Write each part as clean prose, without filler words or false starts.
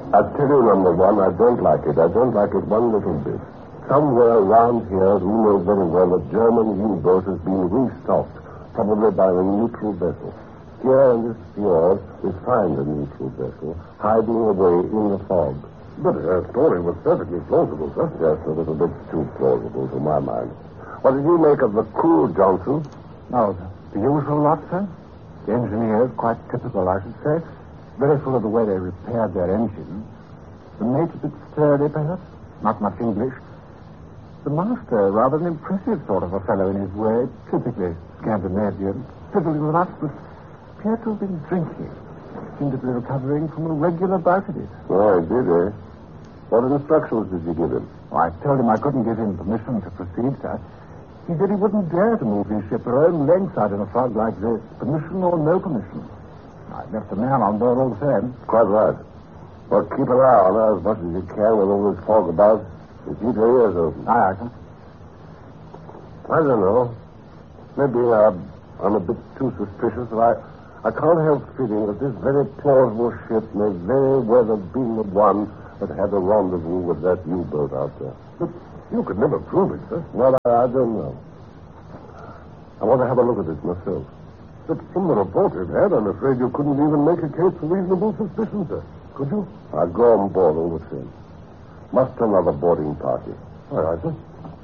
I tell you, number one, I don't like it. I don't like it one little bit. Somewhere around here, we know very well a German U-boat has been restocked, probably by a neutral vessel. Here in this fjord, we find a neutral vessel hiding away in the fog. But her story was perfectly plausible, sir. Just a little bit too plausible to my mind. What did you make of the crew, Johnson? Oh, the usual lot, sir. The engineers, quite typical, I should say. Very full of the way they repaired their engines. The mate a bit sturdy, perhaps. Not much English. The master, rather an impressive sort of a fellow in his way, typically Scandinavian. Fiddling with us, but appeared to have been drinking. Seemed to be recovering from a regular bout of it. Oh, he did, eh? What instructions did you give him? Oh, I told him I couldn't give him permission to proceed, sir. He said he wouldn't dare to move his ship her own length out in a fog like this, permission or no permission. I left the man on board all the same. Quite right. Well, keep an eye on her as much as you can with all this fog about. And keep her ears open. Aye, sir. I don't know. Maybe I'm a bit too suspicious, but I can't help feeling that this very plausible ship may very well have been the one that had a rendezvous with that U-boat out there. But you could never prove it, sir. Well, I don't know. I want to have a look at it myself. But from the report you've had, I'm afraid you couldn't even make a case for reasonable suspicion, sir. Could you? I'll go on board all the same. Muster another boarding party. All right, sir.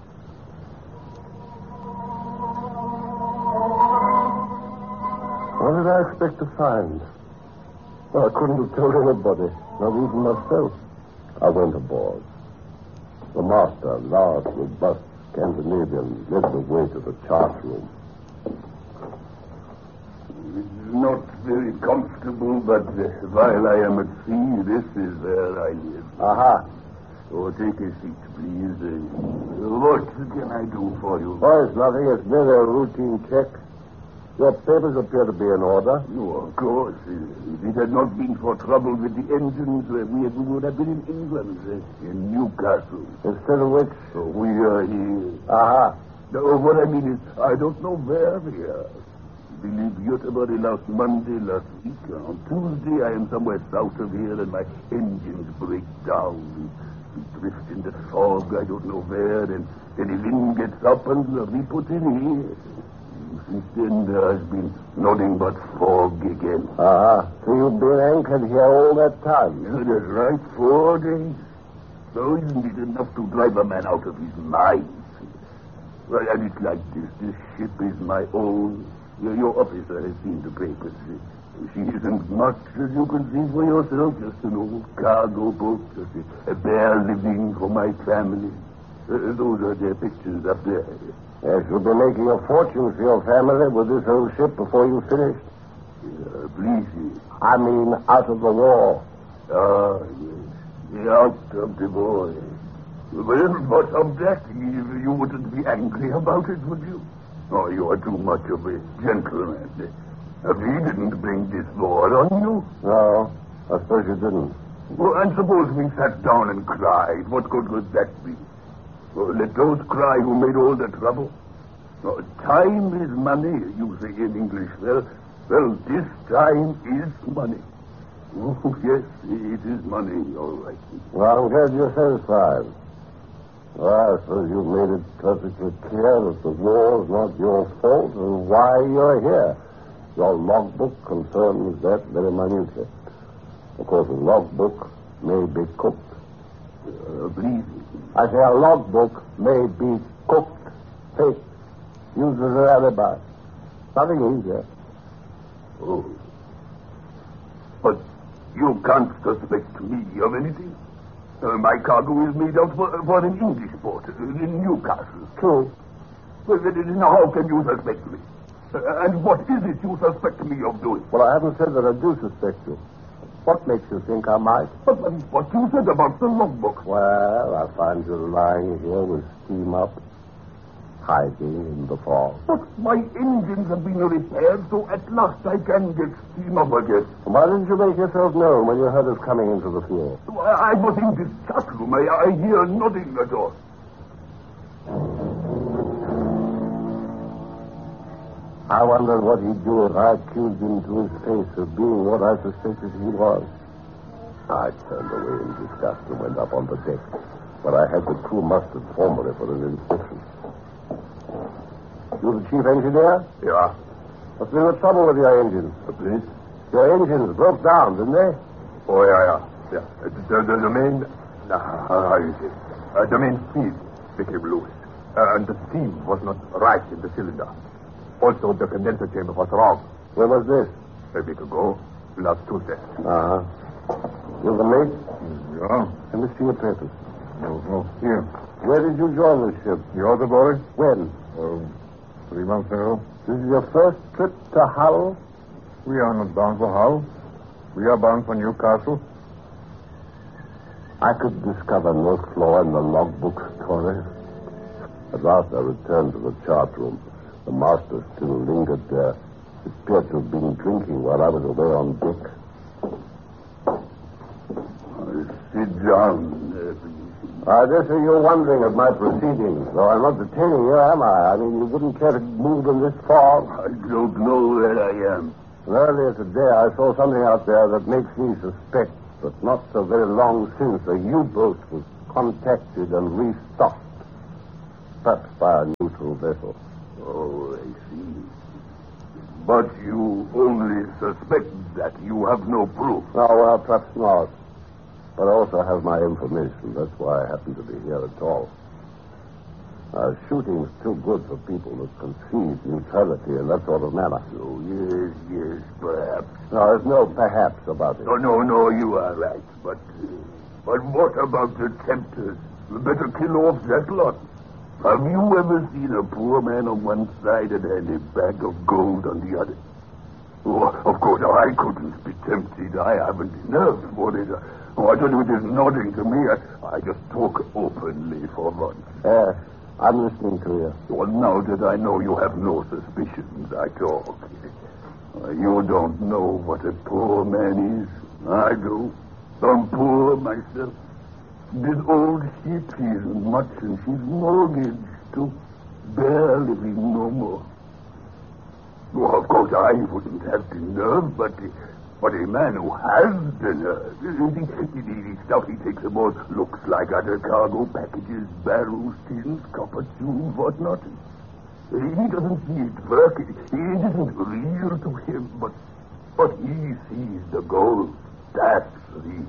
What did I expect to find? Well, I couldn't have told anybody, not even myself. I went aboard. The master, large, robust Scandinavian, led the way to the chart room. It's not very comfortable, but while I am at sea, this is where I live. Aha. Oh, take a seat, please. What can I do for you? Oh, it's nothing. It's merely a routine check. Your papers appear to be in order. Oh, of course. If it had not been for trouble with the engines, we would have been in England, in Newcastle. Instead of which? We are here. Aha. No, what I mean is, I don't know where we are. We leave Göteborg last Monday, last week. On Tuesday, I am somewhere south of here, and my engines break down. We drift in the fog, I don't know where, and then the wind gets up and we put in here. Since then, there has been nothing but fog again. Aha. So you've been anchored here all that time? Yeah, that's right, 4 days. So isn't it enough to drive a man out of his mind? Well, and it's like this. This ship is my own. Your officer has seen the papers. She isn't much, as you can see for yourself. Just an old cargo boat. Just a bare living for my family. Those are their pictures up there. Yes, you'll be making a fortune for your family with this old ship before you finish. Please. I mean, out of the war. Ah, yes. Out of the war. Well, but of that, you wouldn't be angry about it, would you? Oh, you are too much of a gentleman. We didn't bring this war on you. No, I suppose you didn't. Well, and suppose we sat down and cried. What good would that be? Well, let those cry who made all the trouble. Oh, time is money, you say in English. Well, this time is money. Oh, yes, it is money, all right. Well, I'm glad you're satisfied. Well, I suppose you've made it perfectly clear that the war's not your fault and why you're here. Your logbook confirms that very minutely. Of course, a logbook may be cooked. Please. I say a logbook may be cooked, faked, used as an alibi. Nothing easier. Oh. But you can't suspect me of anything. My cargo is made out for an English port in Newcastle. True. Well, then how can you suspect me? And what is it you suspect me of doing? Well, I haven't said that I do suspect you. What makes you think I might? But what you said about the logbook. Well, I find you lying here with steam up, hiding in the fog. But my engines have been repaired, so at last I can get steam up again. Why didn't you make yourself known when you heard us coming into the field? I was in this chat room. I hear nothing at all. I wondered what he'd do if I accused him to his face of being what I suspected he was. I turned away in disgust and went up on the deck, but I had the crew mustered formally for an inspection. You the chief engineer? Yeah. What's been the trouble with your engines? Please? Your engines broke down, didn't they? Oh, yeah. The main... how you say? The main feed became loose. And the steam was not right in the cylinder. Also, the condenser chamber was wrong. When was this? A week ago, last Tuesday. Uh-huh. You're the mate? Yeah. Let me see your papers. No, here. Where did you join the ship? You're the boy? When? 3 months ago. This is your first trip to Hull? We are not bound for Hull. We are bound for Newcastle. I could discover no flaw in the logbook story. At last I returned to the chart room. The master still lingered there. He appeared to have been drinking while I was away on deck. Sit down, I guess you're wondering at my proceedings, though I'm not detaining you, am I? I mean, you wouldn't care to move in this fog? I don't know where I am. Earlier today, I saw something out there that makes me suspect that not so very long since a U-boat was contacted and restocked, perhaps by a neutral vessel. Oh, I see. But you only suspect that. You have no proof. Oh, well, perhaps not. But I also have my information. That's why I happen to be here at all. Shooting's too good for people who concede neutrality in that sort of manner. Oh, yes, perhaps. No, there's no perhaps about it. No, you are right. But what about the tempters? We better kill off that lot. Have you ever seen a poor man on one side and a bag of gold on the other? Oh, of course, I couldn't be tempted. I haven't nerves for it. Oh, I tell you, it is nodding to me. I just talk openly for once. Yes, I'm listening to you. Well, now that I know you have no suspicions, I talk. You don't know what a poor man is. I do. I'm poor myself. This old ship isn't much, and she's mortgaged to bear living no more. Well, of course, I wouldn't have the nerve, but a man who has the nerve, the stuff he takes aboard looks like other cargo packages, barrels, tins, copper tubes, whatnot. He doesn't see it work. It isn't real to him, but he sees the gold. That's real.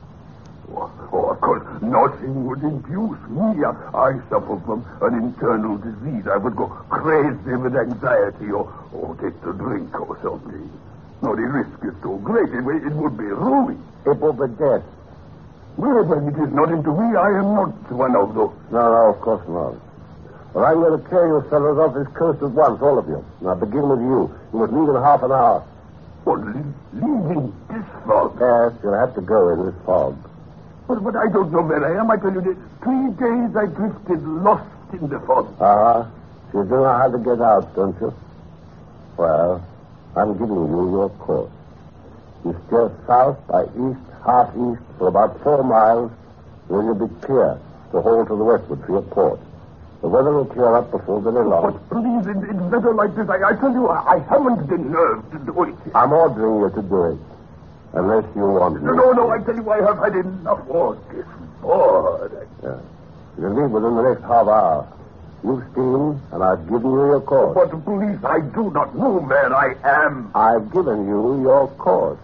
Oh, of course, nothing would induce me. I suffer from an internal disease. I would go crazy with anxiety or take to drink or something. No, the risk is too great. It would be ruin. It will be death. Well, when it is nothing to me, I am not one of those. No, of course not. Well, I'm going to carry you fellows off this coast at once, all of you. Now, begin with you. You must leave in half an hour. What, leaving this fog? Yes, you'll have to go in this fog. But I don't know where I am. I tell you, 3 days I drifted lost in the fog. Uh-huh. You do know how to get out, don't you? Well, I'm giving you your course. You steer south by east, half east, for about 4 miles, then you'll be clear to hold to the westward for your port. The weather will clear up before very long. But please, in weather like this, I tell you, I haven't the nerve to do it. I'm ordering you to do it. Unless you want me. No, I tell you, I have had enough of this. Bored. Yeah. You'll leave within the next half hour. You've steamed, and I've given you your course. But please, I do not know where I am. I've given you your course.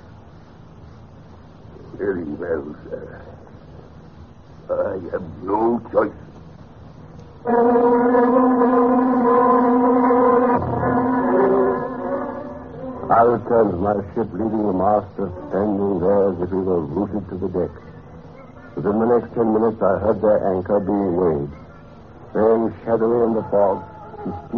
Very well, sir. I have no choice. I returned to my ship, leaving the master standing there as if he were rooted to the deck. Within the next 10 minutes, I heard their anchor being weighed. Very shadowy in the fog, she